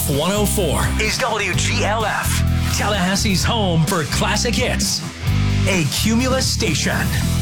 Off 104 is WGLF, Tallahassee's home for classic hits. A Cumulus station.